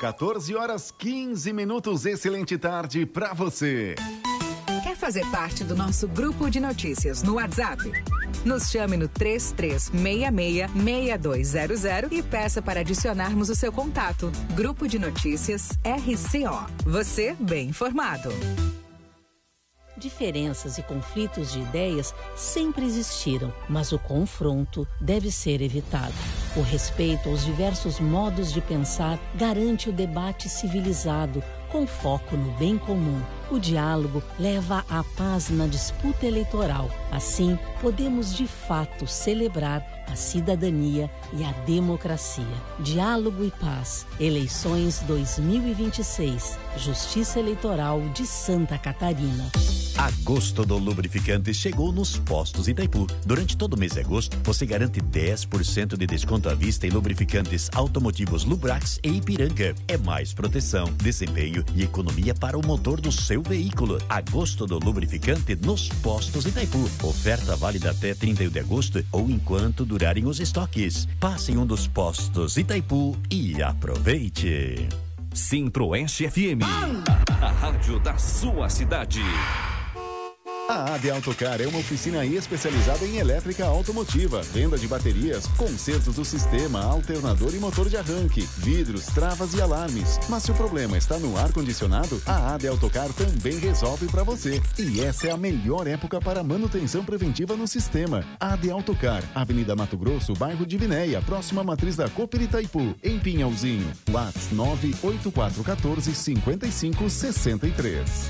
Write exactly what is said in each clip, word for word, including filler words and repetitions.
quatorze horas quinze minutos, excelente tarde pra você. Quer fazer parte do nosso grupo de notícias no WhatsApp? Nos chame no três três seis seis, seis dois zero zero e peça para adicionarmos o seu contato. Grupo de Notícias R C O. Você bem informado. Diferenças e conflitos de ideias sempre existiram, mas o confronto deve ser evitado. O respeito aos diversos modos de pensar garante o debate civilizado, com foco no bem comum. O diálogo leva à paz na disputa eleitoral. Assim, podemos de fato celebrar a cidadania e a democracia. Diálogo e paz. Eleições dois mil e vinte e seis. Justiça Eleitoral de Santa Catarina. Agosto do Lubrificante chegou nos postos Itaipu. Durante todo o mês de agosto, você garante dez por cento de desconto à vista em lubrificantes automotivos Lubrax e Ipiranga. É mais proteção, desempenho e economia para o motor do seu veículo. Agosto do Lubrificante nos postos Itaipu. Oferta válida até trinta e um de agosto ou enquanto durarem os estoques. Passe em um dos postos Itaipu e aproveite. Centro-Oeste F M, a rádio da sua cidade. A A D Autocar é uma oficina especializada em elétrica automotiva, venda de baterias, consertos do sistema, alternador e motor de arranque, vidros, travas e alarmes. Mas se o problema está no ar-condicionado, a A D Autocar também resolve para você. E essa é a melhor época para manutenção preventiva no sistema. A D Autocar, Avenida Mato Grosso, bairro de Vinéia, próxima à matriz da Cooper Itaipu, em Pinhalzinho. WhatsApp nove oito quatro um quatro, cinco cinco seis três.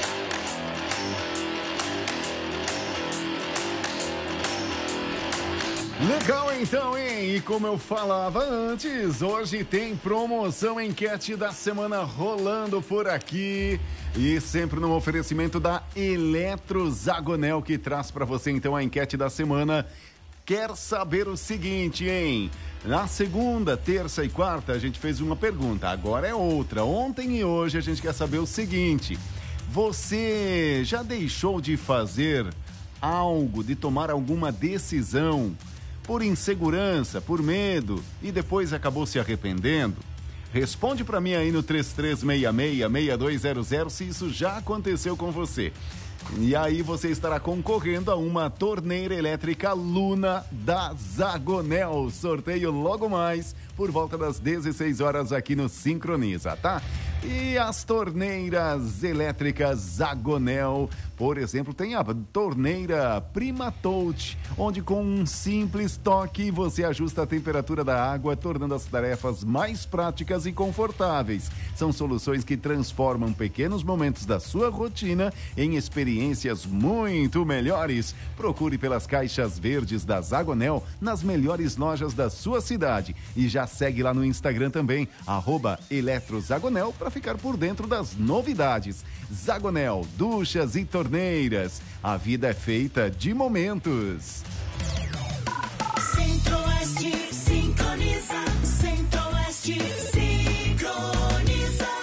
Legal então, hein? E como eu falava antes, hoje tem promoção enquete da semana rolando por aqui. E sempre no oferecimento da Eletrozagonel, que traz para você então a enquete da semana. Quer saber o seguinte, hein? Na segunda, terça e quarta a gente fez uma pergunta, agora é outra. Ontem e hoje a gente quer saber o seguinte: você já deixou de fazer algo, de tomar alguma decisão por insegurança, por medo, e depois acabou se arrependendo? Responde para mim aí no três três seis seis, seis dois zero zero se isso já aconteceu com você. E aí você estará concorrendo a uma torneira elétrica Luna da Zagonel. Sorteio logo mais por volta das dezesseis horas aqui no Sincroniza, tá? E as torneiras elétricas Zagonel, por exemplo, tem a torneira Prima Touch, onde com um simples toque você ajusta a temperatura da água, tornando as tarefas mais práticas e confortáveis. São soluções que transformam pequenos momentos da sua rotina em experiências muito melhores. Procure pelas caixas verdes da Zagonel nas melhores lojas da sua cidade. E já segue lá no Instagram também, arroba Eletrozagonel, para ficar por dentro das novidades. Zagonel, duchas e torneiras. A vida é feita de momentos. Centro-Oeste sincroniza. Centro-Oeste sincroniza.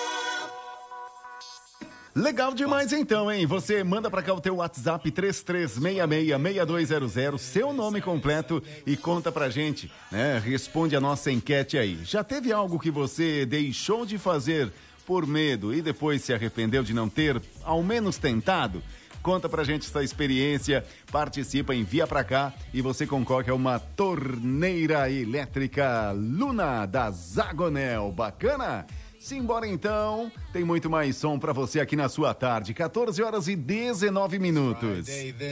Legal demais então, hein? Você manda pra cá o teu WhatsApp três três seis seis, seis dois zero zero, seu nome completo e conta pra gente, né? Responde a nossa enquete aí. Já teve algo que você deixou de fazer por medo e depois se arrependeu de não ter ao menos tentado? Conta pra gente essa experiência, participa, envia pra cá e você concorre a uma torneira elétrica Luna da Zagonel. Bacana? Simbora então, tem muito mais som pra você aqui na sua tarde, quatorze horas e dezenove minutos.